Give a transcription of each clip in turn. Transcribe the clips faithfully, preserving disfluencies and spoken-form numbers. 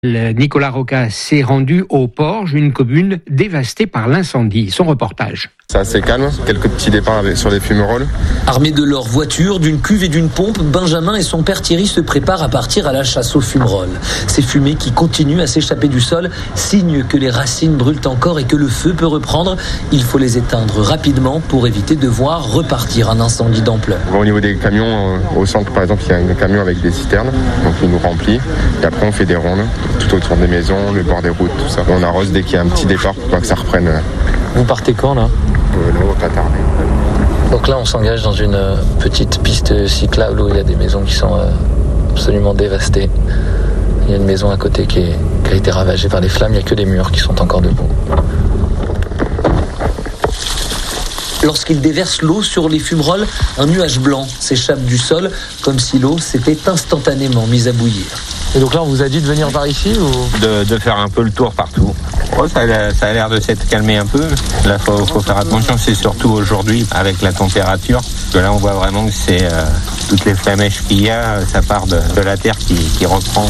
Nicolas Roca s'est rendu au Porge, une commune dévastée par l'incendie. Son reportage. C'est assez calme, quelques petits départs avec, sur les fumerolles. Armés de leur voiture, d'une cuve et d'une pompe, Benjamin et son père Thierry se préparent à partir à la chasse aux fumerolles. Ces fumées qui continuent à s'échapper du sol signent que les racines brûlent encore et que le feu peut reprendre. Il faut les éteindre rapidement pour éviter de voir repartir un incendie d'ampleur. Au niveau des camions, au centre par exemple, il y a un camion avec des citernes, donc il nous remplit. Et après on fait des rondes tout autour des maisons, le bord des routes, tout ça. On arrose dès qu'il y a un petit départ pour pas que ça reprenne. Vous partez quand là ? Euh, là, on va pas tarder. Donc là, on s'engage dans une petite piste cyclable où il y a des maisons qui sont absolument dévastées. Il y a une maison à côté qui, est, qui a été ravagée par les flammes. Il n'y a que les murs qui sont encore debout. Lorsqu'il déverse l'eau sur les fumerolles, un nuage blanc s'échappe du sol, comme si l'eau s'était instantanément mise à bouillir. Et donc là, on vous a dit de venir par ici ou de, de faire un peu le tour partout. Oh, ça, a, ça a l'air de s'être calmé un peu. Là, faut, faut faire attention. C'est surtout aujourd'hui avec la température. Parce que là, on voit vraiment que c'est euh, toutes les flamèches qu'il y a, ça part de, de la terre qui, qui reprend.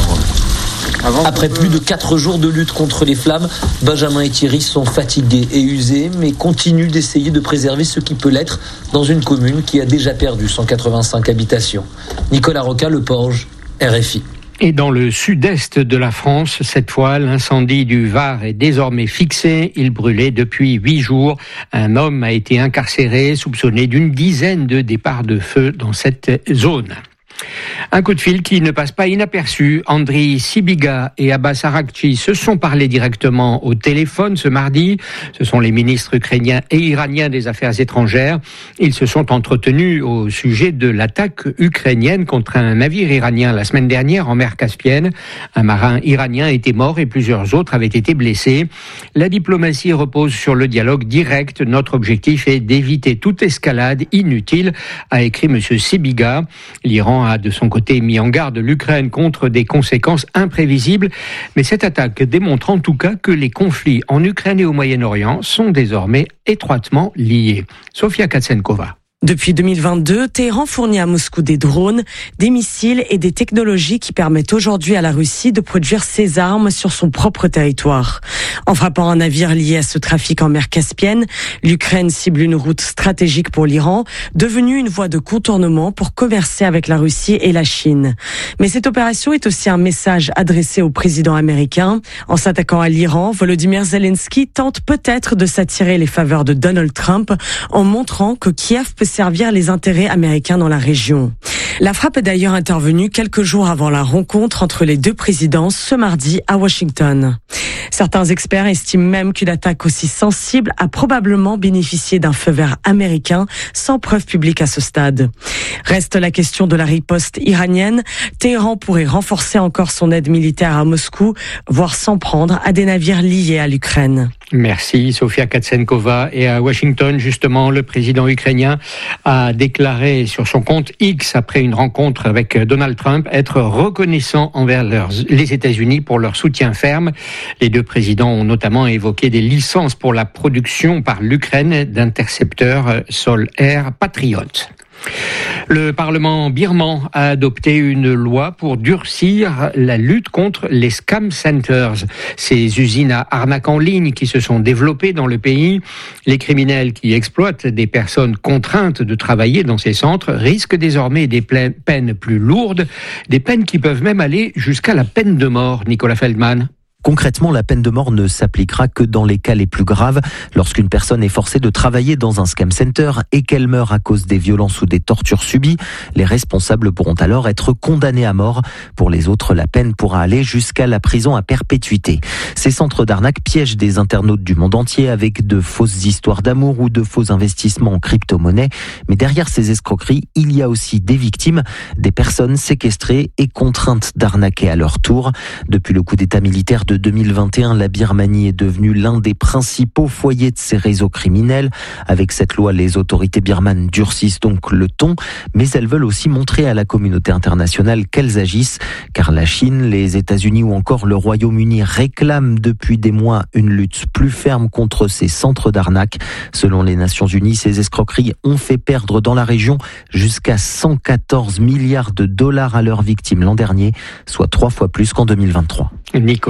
Après plus de quatre jours de lutte contre les flammes, Benjamin et Thierry sont fatigués et usés, mais continuent d'essayer de préserver ce qui peut l'être dans une commune qui a déjà perdu cent quatre-vingt-cinq habitations. Nicolas Roca, Le Porge, R F I. Et dans le sud-est de la France, cette fois, l'incendie du Var est désormais fixé. Il brûlait depuis huit jours. Un homme a été incarcéré, soupçonné d'une dizaine de départs de feu dans cette zone. Un coup de fil qui ne passe pas inaperçu. Andriy Sybiga et Abbas Araghchi se sont parlé directement au téléphone ce mardi. Ce sont les ministres ukrainiens et iraniens des Affaires étrangères. Ils se sont entretenus au sujet de l'attaque ukrainienne contre un navire iranien la semaine dernière en mer Caspienne. Un marin iranien était mort et plusieurs autres avaient été blessés. La diplomatie repose sur le dialogue direct. Notre objectif est d'éviter toute escalade inutile, a écrit M. Sybiga. L'Iran a de son côté mis en garde l'Ukraine contre des conséquences imprévisibles. Mais cette attaque démontre en tout cas que les conflits en Ukraine et au Moyen-Orient sont désormais étroitement liés. Sofia Katsenkova. Depuis deux mille vingt-deux, Téhéran fournit à Moscou des drones, des missiles et des technologies qui permettent aujourd'hui à la Russie de produire ses armes sur son propre territoire. En frappant un navire lié à ce trafic en mer Caspienne, l'Ukraine cible une route stratégique pour l'Iran, devenue une voie de contournement pour commercer avec la Russie et la Chine. Mais cette opération est aussi un message adressé au président américain. En s'attaquant à l'Iran, Volodymyr Zelensky tente peut-être de s'attirer les faveurs de Donald Trump en montrant que Kiev peut servir les intérêts américains dans la région. La frappe est d'ailleurs intervenue quelques jours avant la rencontre entre les deux présidents ce mardi à Washington. Certains experts estiment même qu'une attaque aussi sensible a probablement bénéficié d'un feu vert américain sans preuve publique à ce stade. Reste la question de la riposte iranienne. Téhéran pourrait renforcer encore son aide militaire à Moscou, voire s'en prendre à des navires liés à l'Ukraine. Merci Sofia Katsenkova. Et à Washington, justement, le président ukrainien a déclaré sur son compte X, après une rencontre avec Donald Trump, être reconnaissant envers leurs, les États-Unis pour leur soutien ferme. Les deux présidents ont notamment évoqué des licences pour la production par l'Ukraine d'intercepteurs Sol-Air Patriot. Le Parlement birman a adopté une loi pour durcir la lutte contre les scam centers, ces usines à arnaques en ligne qui se sont développées dans le pays. Les criminels qui exploitent des personnes contraintes de travailler dans ces centres risquent désormais des peines plus lourdes, des peines qui peuvent même aller jusqu'à la peine de mort. Nicolas Feldman. Concrètement, la peine de mort ne s'appliquera que dans les cas les plus graves, lorsqu'une personne est forcée de travailler dans un scam center et qu'elle meurt à cause des violences ou des tortures subies. Les responsables pourront alors être condamnés à mort. Pour les autres, la peine pourra aller jusqu'à la prison à perpétuité. Ces centres d'arnaque piègent des internautes du monde entier avec de fausses histoires d'amour ou de faux investissements en crypto-monnaie. Mais derrière ces escroqueries, il y a aussi des victimes, des personnes séquestrées et contraintes d'arnaquer à leur tour. Depuis le coup d'État militaire de de deux mille vingt et un, la Birmanie est devenue l'un des principaux foyers de ces réseaux criminels. Avec cette loi, les autorités birmanes durcissent donc le ton, mais elles veulent aussi montrer à la communauté internationale qu'elles agissent, car la Chine, les États-Unis ou encore le Royaume-Uni réclament depuis des mois une lutte plus ferme contre ces centres d'arnaque. Selon les Nations Unies, ces escroqueries ont fait perdre dans la région jusqu'à cent quatorze milliards de dollars à leurs victimes l'an dernier, soit trois fois plus qu'en deux mille vingt-trois. Nicolas